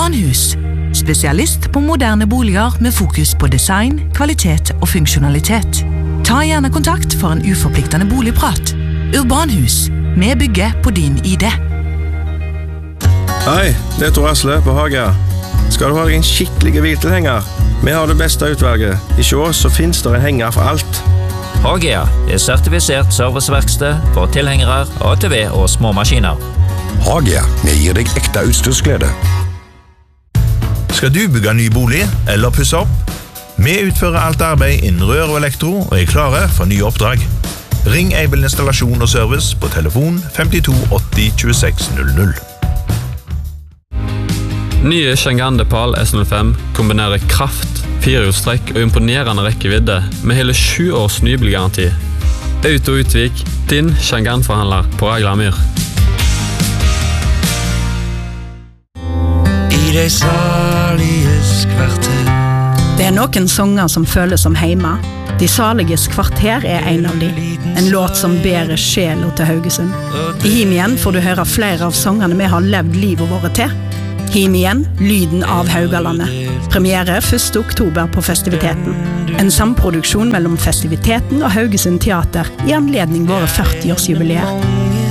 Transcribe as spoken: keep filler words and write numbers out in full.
Urban Hus, spesialist på moderne boliger med fokus på design, kvalitet og funksjonalitet. Ta gjerne kontakt for en uforpliktende boligprat. Urban Hus, vi bygger på din idé. Hei, det er Tor Asle på Hagia. Skal du ha en skikkelig hviltilhenger? Vi har det beste utvalget. I Sjå så finnes det en henger for alt. Hagia er sertifisert serviceverksted for tilhengere, A T V og små maskiner. Hagia, vi gir deg ekte utstyrsglede. Skal du bygge ny bolig eller pusse opp? Vi utfører alt arbeid innen rør og elektro og er klare for nye oppdrag. Ring Eibel Installasjon og Service på telefon femtito åtti tjueseks null null. Nye Chang'an Depal S null fem kombinerer kraft, firehjulstrekk og imponerende rekkevidde med hele sju års nybilgaranti. Auto Utvik, din Chang'an-forhandler på Aglamyr. I de saliges kvarter. Det er noen sanger som føles som heima. De saliges kvarter er en av de. En låt som bærer sjela til Haugesund. I Him igjen får du høre flere av sangene vi har levd livet våre til. Him igjen, lyden av Haugalandet. Premiere første oktober på festiviteten. En samproduksjon mellom festiviteten og Haugesund Teater i anledning våre førti-årsjubileer.